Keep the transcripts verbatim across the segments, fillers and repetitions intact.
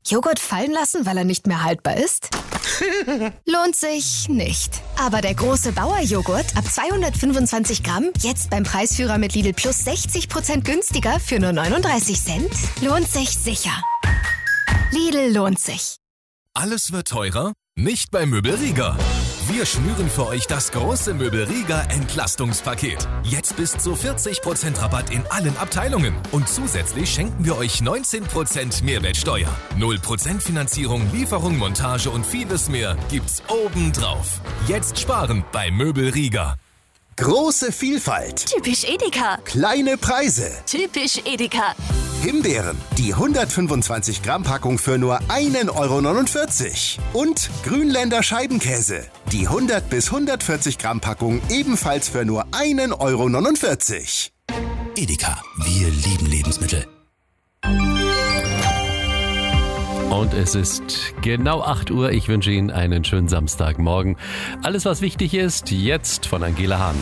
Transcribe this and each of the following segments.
Joghurt fallen lassen, weil er nicht mehr haltbar ist? Lohnt sich nicht. Aber der große Bauer-Joghurt ab zweihundertfünfundzwanzig Gramm, jetzt beim Preisführer mit Lidl Plus sechzig Prozent günstiger für nur neununddreißig Cent, lohnt sich sicher. Lidl lohnt sich. Alles wird teurer? Nicht bei Möbel Rieger. Wir schnüren für euch das große Möbel Rieger Entlastungspaket. Jetzt bis zu vierzig Prozent Rabatt in allen Abteilungen. Und zusätzlich schenken wir euch neunzehn Prozent Mehrwertsteuer. null Prozent Finanzierung, Lieferung, Montage und vieles mehr gibt's obendrauf. Jetzt sparen bei Möbel Rieger. Große Vielfalt. Typisch Edeka. Kleine Preise. Typisch Edeka. Himbeeren, die hundertfünfundzwanzig Gramm Packung für nur ein Euro neunundvierzig. Und Grünländer Scheibenkäse, die hundert bis hundertvierzig Gramm Packung ebenfalls für nur ein Euro neunundvierzig. Edeka, wir lieben Lebensmittel. Und es ist genau acht Uhr. Ich wünsche Ihnen einen schönen Samstagmorgen. Alles, was wichtig ist, jetzt von Angela Hahn.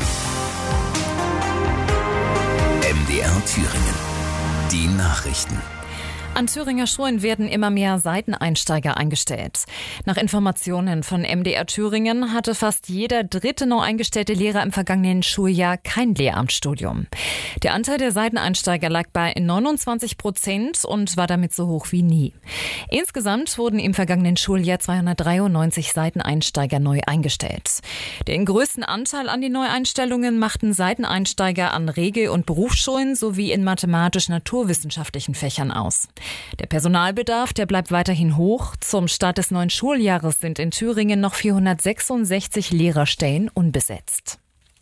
M D R Thüringen. Die Nachrichten. An Thüringer Schulen werden immer mehr Seiteneinsteiger eingestellt. Nach Informationen von M D R Thüringen hatte fast jeder dritte neu eingestellte Lehrer im vergangenen Schuljahr kein Lehramtsstudium. Der Anteil der Seiteneinsteiger lag bei neunundzwanzig Prozent und war damit so hoch wie nie. Insgesamt wurden im vergangenen Schuljahr zweihundertdreiundneunzig Seiteneinsteiger neu eingestellt. Den größten Anteil an den Neueinstellungen machten Seiteneinsteiger an Regel- und Berufsschulen sowie in mathematisch-naturwissenschaftlichen Fächern aus. Der Personalbedarf, der bleibt weiterhin hoch. Zum Start des neuen Schuljahres sind in Thüringen noch vierhundertsechsundsechzig Lehrerstellen unbesetzt.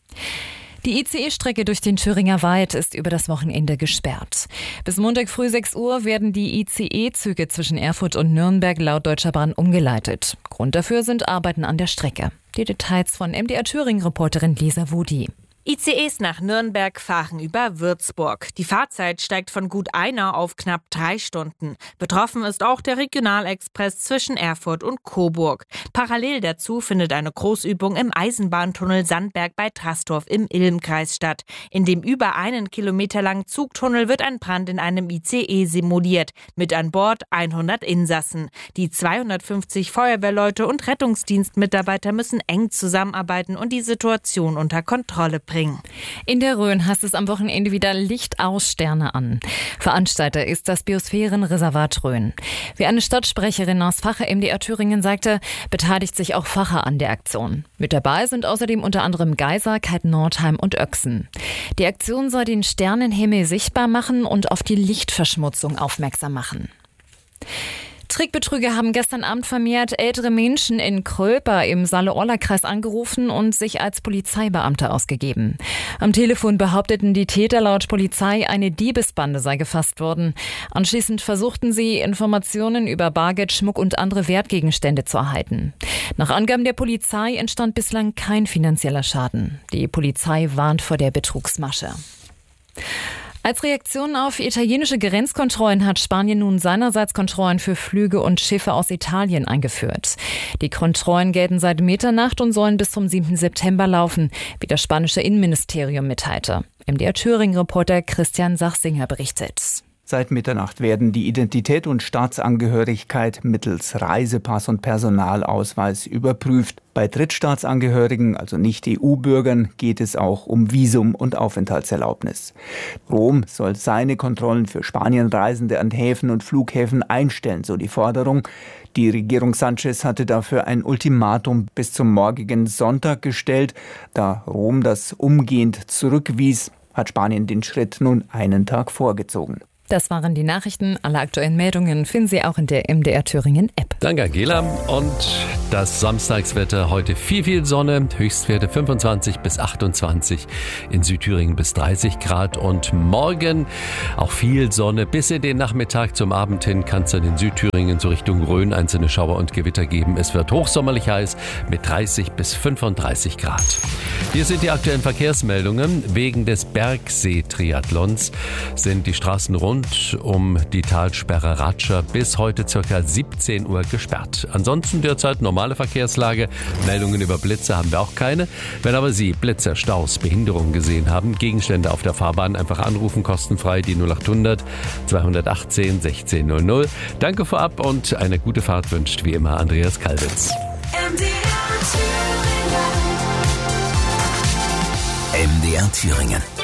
Die I C E-Strecke durch den Thüringer Wald ist über das Wochenende gesperrt. Bis Montag früh sechs Uhr werden die I C E-Züge zwischen Erfurt und Nürnberg laut Deutscher Bahn umgeleitet. Grund dafür sind Arbeiten an der Strecke. Die Details von M D R Thüringen-Reporterin Lisa Wudi. I C Es nach Nürnberg fahren über Würzburg. Die Fahrzeit steigt von gut einer auf knapp drei Stunden. Betroffen ist auch der Regionalexpress zwischen Erfurt und Coburg. Parallel dazu findet eine Großübung im Eisenbahntunnel Sandberg bei Trastorf im Ilm-Kreis statt. In dem über einen Kilometer langen Zugtunnel wird ein Brand in einem I C E simuliert. Mit an Bord hundert Insassen. Die zweihundertfünfzig Feuerwehrleute und Rettungsdienstmitarbeiter müssen eng zusammenarbeiten und die Situation unter Kontrolle bringen. In der Rhön heißt es am Wochenende wieder Licht aus, Sterne an. Veranstalter ist das Biosphärenreservat Rhön. Wie eine Stadtsprecherin aus Vache M D R Thüringen sagte, beteiligt sich auch Vache an der Aktion. Mit dabei sind außerdem unter anderem Geisach, Nordheim und Öchsen. Die Aktion soll den Sternenhimmel sichtbar machen und auf die Lichtverschmutzung aufmerksam machen. Trickbetrüger haben gestern Abend vermehrt ältere Menschen in Kröper im Saale-Orla-Kreis angerufen und sich als Polizeibeamte ausgegeben. Am Telefon behaupteten die Täter laut Polizei, eine Diebesbande sei gefasst worden. Anschließend versuchten sie, Informationen über Bargeld, Schmuck und andere Wertgegenstände zu erhalten. Nach Angaben der Polizei entstand bislang kein finanzieller Schaden. Die Polizei warnt vor der Betrugsmasche. Als Reaktion auf italienische Grenzkontrollen hat Spanien nun seinerseits Kontrollen für Flüge und Schiffe aus Italien eingeführt. Die Kontrollen gelten seit Mitternacht und sollen bis zum siebten September laufen, wie das spanische Innenministerium mitteilte. M D R Thüringen-Reporter Christian Sachsinger berichtet. Seit Mitternacht werden die Identität und Staatsangehörigkeit mittels Reisepass und Personalausweis überprüft. Bei Drittstaatsangehörigen, also Nicht-E U-Bürgern, geht es auch um Visum und Aufenthaltserlaubnis. Rom soll seine Kontrollen für Spanienreisende an Häfen und Flughäfen einstellen, so die Forderung. Die Regierung Sanchez hatte dafür ein Ultimatum bis zum morgigen Sonntag gestellt. Da Rom das umgehend zurückwies, hat Spanien den Schritt nun einen Tag vorgezogen. Das waren die Nachrichten. Alle aktuellen Meldungen finden Sie auch in der M D R Thüringen App. Danke, Angela. Und das Samstagswetter heute viel, viel Sonne. Höchstwerte fünfundzwanzig bis achtundzwanzig. In Südthüringen bis dreißig Grad. Und morgen auch viel Sonne. Bis in den Nachmittag zum Abend hin kann es dann in Südthüringen so Richtung Rhön einzelne Schauer und Gewitter geben. Es wird hochsommerlich heiß mit dreißig bis fünfunddreißig Grad. Hier sind die aktuellen Verkehrsmeldungen. Wegen des Bergsee-Triathlons sind die Straßen rund rund um die Talsperre Ratscher bis heute ca. siebzehn Uhr gesperrt. Ansonsten derzeit normale Verkehrslage. Meldungen über Blitze haben wir auch keine. Wenn aber Sie Blitze, Staus, Behinderungen gesehen haben, Gegenstände auf der Fahrbahn, einfach anrufen, kostenfrei die null acht hundert zweihundertachtzehn sechzehn null null. Danke vorab und eine gute Fahrt wünscht wie immer Andreas Kalwitz. M D R Thüringen. M D R Thüringen.